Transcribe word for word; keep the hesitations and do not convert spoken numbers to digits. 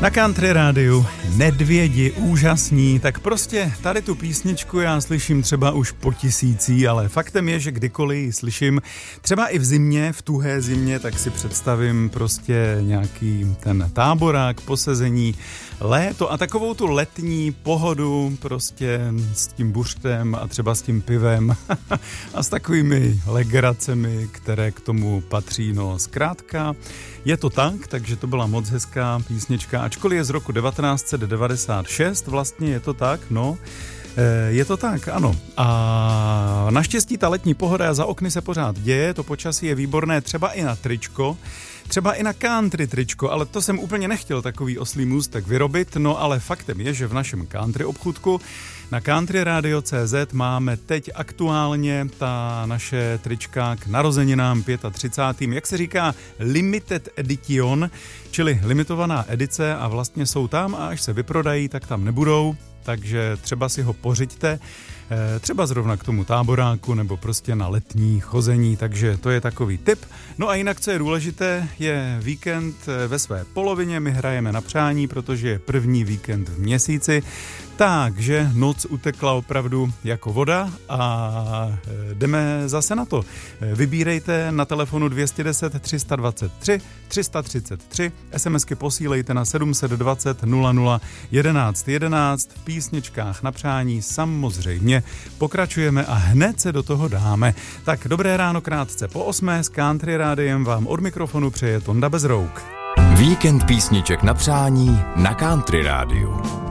Na Country rádiu Nedvědi úžasní, tak prostě tady tu písničku já slyším třeba už po tisící, ale faktem je, že kdykoliv ji slyším, třeba i v zimě, v tuhé zimě, tak si představím prostě nějaký ten táborák, posezení, léto a takovou tu letní pohodu prostě s tím buřtem a třeba s tím pivem a s takovými legracemi, které k tomu patří. No zkrátka, je to tak, takže to byla moc hezká písnička, ačkoliv je z roku devatenáct set devadesát šest, vlastně je to tak, no, je to tak, ano. A naštěstí ta letní pohoda za okny se pořád děje, to počasí je výborné třeba i na tričko, třeba i na country tričko, ale to jsem úplně nechtěl takový oslý můstek vyrobit, no ale faktem je, že v našem country obchůdku na country radio tečka cé zet máme teď aktuálně ta naše trička k narozeninám třicátým pátým jak se říká, limited edition, čili limitovaná edice a vlastně jsou tam a až se vyprodají, tak tam nebudou, takže třeba si ho pořiďte, třeba zrovna k tomu táboráku nebo prostě na letní chození, takže to je takový tip. No a jinak, co je důležité, je víkend ve své polovině, my hrajeme na přání, protože je první víkend v měsíci, takže noc utekla opravdu jako voda a jdeme zase na to. Vybírejte na telefonu dvě stě deset, tři sta dvacet tři, tři sta třicet tři, SMSky posílejte na sedm set dvacet nula nula jedenáct jedenáct, v písničkách na přání samozřejmě pokračujeme a hned se do toho dáme. Tak dobré ráno krátce po osmé s Country rádiem vám od mikrofonu přeje Tonda Bezrouk. Víkend písniček na přání na Country rádiu.